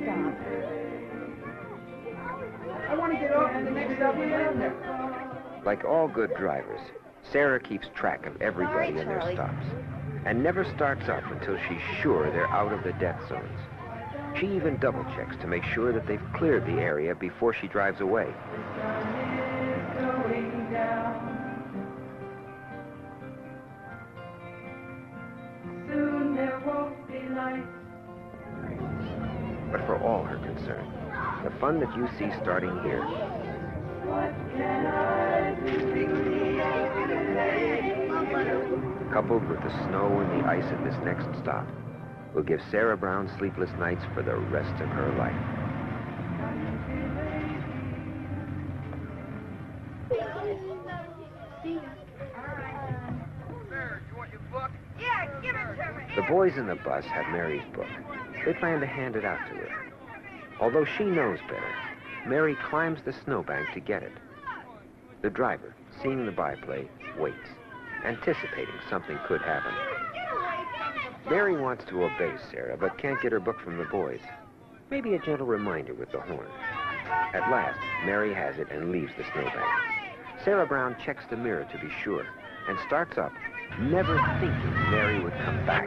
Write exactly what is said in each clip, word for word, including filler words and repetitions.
stop. I want to get off at the next stop we have there. Like all good drivers, Sarah keeps track of everybody in their stops and never starts up until she's sure they're out of the death zones. She even double checks to make sure that they've cleared the area before she drives away. Soon there won't be light. But for all her concern, the fun that you see starting here What can I do? coupled with the snow and the ice at this next stop, will give Sarah Brown sleepless nights for the rest of her life. Yeah, give it to me. The boys in the bus have Mary's book. They plan to hand it out to her. Although she knows better, Mary climbs the snowbank to get it. The driver, seeing the byplay, waits, anticipating something could happen. Mary wants to obey Sarah, but can't get her book from the boys. Maybe a gentle reminder with the horn. At last, Mary has it and leaves the snowbank. Sarah Brown checks the mirror to be sure and starts up, never thinking Mary would come back.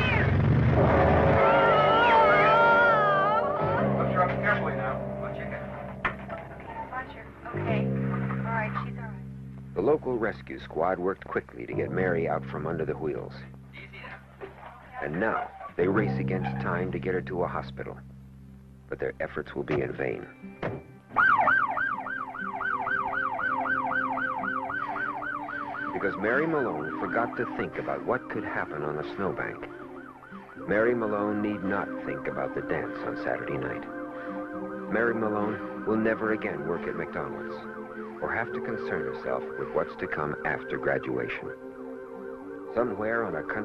Let's drive carefully now. Watch your head. Watch her. Okay. All right, she's all right. The local rescue squad worked quickly to get Mary out from under the wheels. And now, they race against time to get her to a hospital. But their efforts will be in vain. Because Mary Malone forgot to think about what could happen on the snowbank. Mary Malone need not think about the dance on Saturday night. Mary Malone will never again work at McDonald's or have to concern herself with what's to come after graduation. Somewhere on a country